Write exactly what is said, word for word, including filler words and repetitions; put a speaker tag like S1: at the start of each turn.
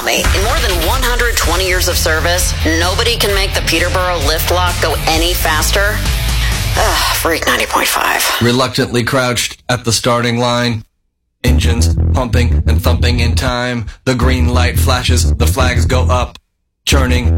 S1: me, in more than one hundred twenty years of service, nobody can make the Peterborough lift lock go any faster? Ugh, Freak ninety point five.
S2: Reluctantly crouched at the starting line. Engines pumping and thumping in time. The green light flashes, the flags go up. Churning